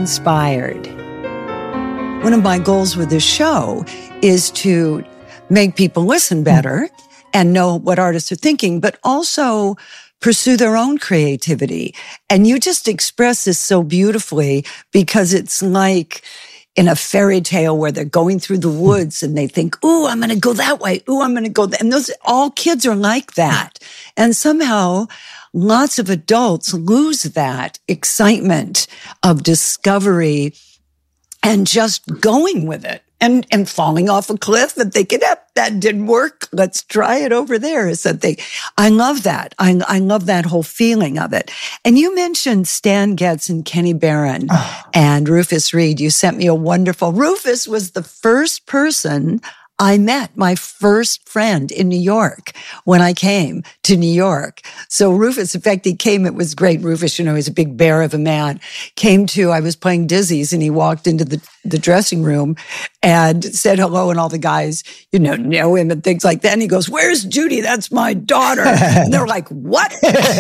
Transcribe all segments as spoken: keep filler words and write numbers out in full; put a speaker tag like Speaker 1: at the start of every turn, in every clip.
Speaker 1: inspired. One of my goals with this show is to make people listen better and know what artists are thinking, but also pursue their own creativity. And you just express this so beautifully, because it's like in a fairy tale where they're going through the woods and they think, ooh, I'm going to go that way. Ooh, I'm going to go that. And those, all kids are like that. And somehow lots of adults lose that excitement of discovery and just going with it. And, and falling off a cliff and thinking, yep, that didn't work. Let's try it over there or something. I love that. I, I love that whole feeling of it. And you mentioned Stan Getz and Kenny Barron oh. and Rufus Reid. You sent me a wonderful, Rufus was the first person I met, my first friend in New York when I came to New York. So Rufus, in fact, he came, it was great. Rufus, you know, he's a big bear of a man, came to, I was playing Dizzy's and he walked into the, the dressing room and said hello, and all the guys, you know, know him and things like that. And he goes, "Where's Judy? That's my daughter." And they're like, "What?"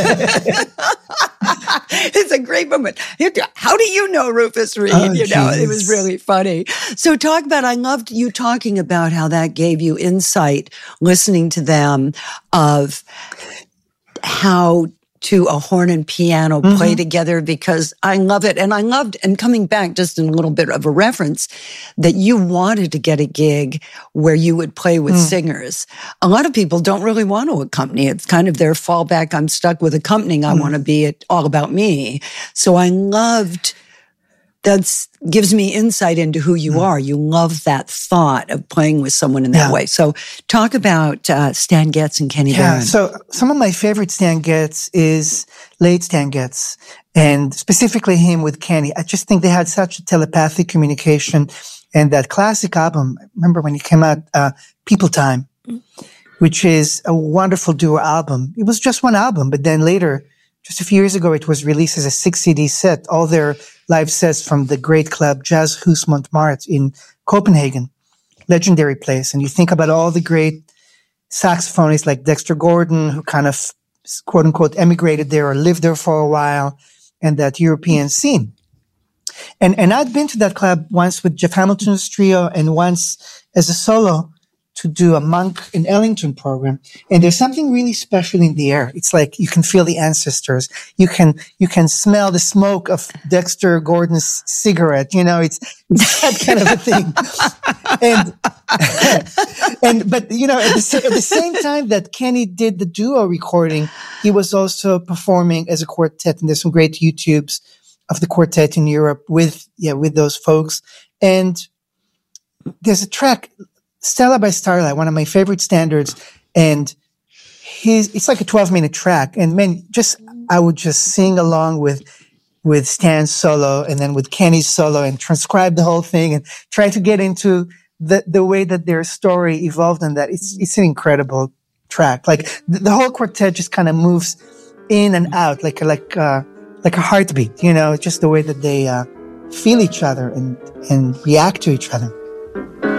Speaker 1: It's a great moment. How do you know Rufus Reid? Oh, you know, geez. It was really funny. So talk about, I loved you talking about how that gave you insight, listening to them, of how to a horn and piano play mm-hmm. together, because I love it. And I loved, and coming back just in a little bit of a reference, that you wanted to get a gig where you would play with mm. singers. A lot of people don't really want to accompany. It's kind of their fallback. I'm stuck with accompanying. I mm. want to be it all about me. So I loved, that gives me insight into who you mm. are. You love that thought of playing with someone in that yeah. way. So talk about uh, Stan Getz and Kenny
Speaker 2: yeah,
Speaker 1: Barron.
Speaker 2: So some of my favorite Stan Getz is late Stan Getz, and specifically him with Kenny. I just think they had such a telepathic communication. And that classic album, remember when it came out, uh, People Time, mm. which is a wonderful duo album. It was just one album, but then later, just a few years ago, it was released as a six C D set, all their live sets from the great club Jazzhus Montmartre in Copenhagen, legendary place. And you think about all the great saxophonists like Dexter Gordon, who kind of, quote unquote, emigrated there or lived there for a while, and that European scene. And, and I'd been to that club once with Jeff Hamilton's trio and once as a solo to do a Monk in Ellington program. And there's something really special in the air. It's like you can feel the ancestors. You can, you can smell the smoke of Dexter Gordon's cigarette. You know, it's, it's that kind of a thing. And, and, but, you know, at the, at the same time that Kenny did the duo recording, he was also performing as a quartet. And there's some great YouTubes of the quartet in Europe with, yeah, with those folks. And there's a track, Stella by Starlight, one of my favorite standards, and his, it's like a twelve minute track. And man, just, I would just sing along with, with Stan's solo and then with Kenny's solo and transcribe the whole thing and try to get into the, the way that their story evolved and that. It's, it's an incredible track. Like the, the whole quartet just kind of moves in and out like, like, uh, like a heartbeat, you know, just the way that they, uh, feel each other and, and react to each other.